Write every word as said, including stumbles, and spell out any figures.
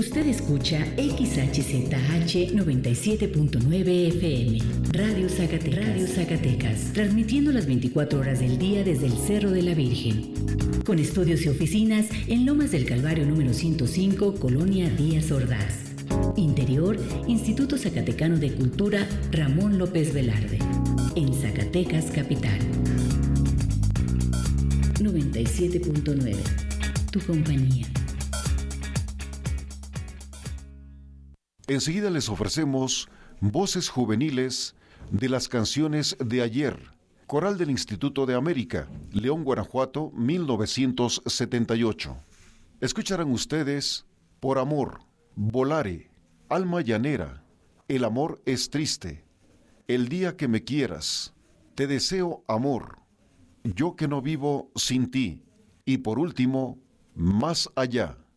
Usted escucha X H Z H noventa y siete punto nueve F M, Radio Zacatecas, Radio Zacatecas, transmitiendo las veinticuatro horas del día desde el Cerro de la Virgen. Con estudios y oficinas en Lomas del Calvario número ciento cinco, Colonia Díaz Ordaz. Interior, Instituto Zacatecano de Cultura Ramón López Velarde. En Zacatecas, capital. noventa y siete punto nueve. Tu compañía. Enseguida les ofrecemos voces juveniles de las canciones de ayer. Coral del Instituto de América, León, Guanajuato, mil novecientos setenta y ocho. Escucharán ustedes Por Amor, Volare, Alma Llanera, El Amor es Triste, El Día que Me Quieras, Te Deseo Amor, Yo que no vivo sin ti, y por último, Más Allá.